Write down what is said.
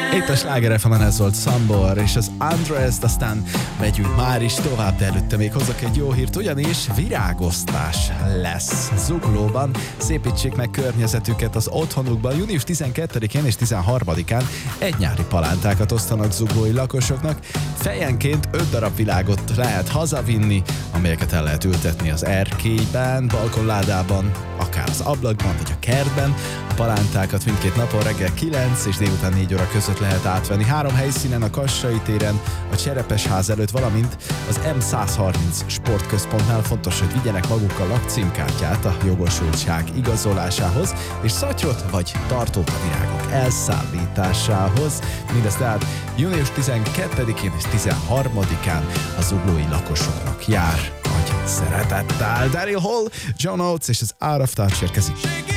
Itt a Sláger FM-en ez volt Szambor és az Undressed, aztán megyünk már is tovább, de előtte még hozok egy jó hírt, ugyanis virágosztás lesz Zuglóban. Szépítsék meg környezetüket az otthonukban. Június 12-én és 13-án egy nyári palántákat osztanak zuglói lakosoknak. Fejenként 5 darab virágot lehet hazavinni, amelyeket el lehet ültetni az erkélyben, balkonládában, akár az ablakban vagy a kertben. A palántákat mindkét napon reggel 9 és délután 4 óra között lehet átvenni. 3 helyszínen, a Kassai téren, a Cserepesház előtt, valamint az M130 sportközpontnál. Fontos, hogy vigyenek magukkal lakcímkártyát a jogosultság igazolásához, és szatyrot vagy tartót a virágok elszállításához. Mindez tehát június 12-én és 13-án a zuglói lakosoknak jár. Nagy szeretettel. Daryl Hall, John Oates és az Out of Touch érkezik.